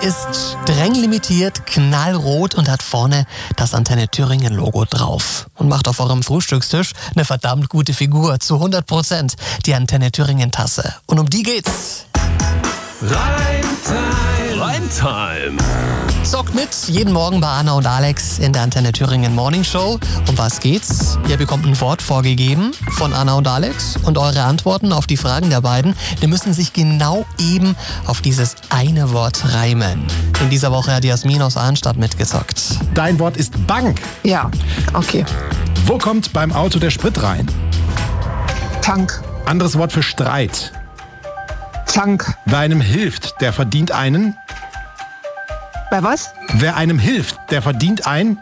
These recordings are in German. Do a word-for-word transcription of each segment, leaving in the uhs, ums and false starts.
ist streng limitiert, knallrot und hat vorne das Antenne Thüringen Logo drauf. Und macht auf eurem Frühstückstisch eine verdammt gute Figur. Zu hundert Prozent die Antenne Thüringen Tasse. Und um die geht's. Reimtime. Reimtime. Zockt mit, jeden Morgen bei Anna und Alex in der Antenne Thüringen Morning Show. Um was geht's? Ihr bekommt ein Wort vorgegeben von Anna und Alex und eure Antworten auf die Fragen der beiden, die müssen sich genau eben auf dieses eine Wort reimen. In dieser Woche hat Jasmin aus Arnstadt mitgezockt. Dein Wort ist Bank. Ja, okay. Wo kommt beim Auto der Sprit rein? Tank. Anderes Wort für Streit. Tank. Wer einem hilft, der verdient einen. Bei was? Wer einem hilft, der verdient ein.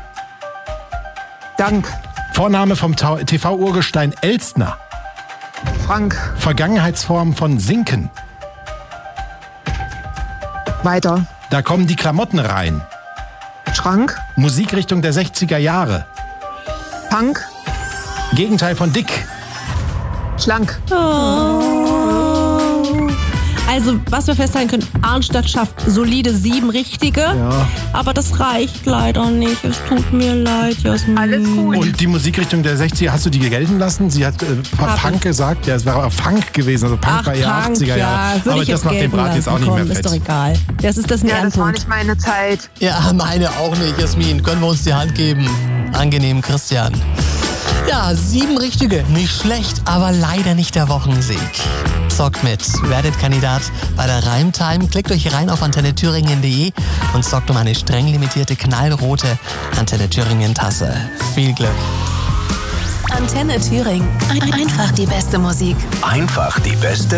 Dank. Vorname vom T V-Urgestein Elstner. Frank. Vergangenheitsform von sinken. Weiter. Da kommen die Klamotten rein. Schrank. Musikrichtung der sechziger Jahre. Punk. Gegenteil von dick. Schlank. Also, was wir festhalten können, Arnstadt schafft solide sieben richtige, Ja. aber das reicht leider nicht. Es tut mir leid, Jasmin. Alles gut. Und die Musikrichtung der sechziger, hast du die gelten lassen? Sie hat äh, Hab Punk ich. gesagt. Ja, es wäre aber Funk gewesen. Also Punk Ach, war ja Punk, achtziger Jahre. ja, würde Aber ich das jetzt macht den gelten Brat jetzt auch lassen. nicht mehr Komm, fett. Ist doch egal. Das ist das Ja, das war Ehrenpunkt. nicht meine Zeit. Ja, meine auch nicht, Jasmin. Können wir uns die Hand geben? Angenehm, Christian. Ja, sieben richtige. Nicht schlecht, aber leider nicht der Wochensieg. Zockt mit, werdet Kandidat bei der Reimtime. Klickt euch rein auf antenne thüringen punkt de und zockt um eine streng limitierte, knallrote Antenne Thüringen Tasse. Viel Glück. Antenne Thüringen. Ein- Einfach die beste Musik. Einfach die beste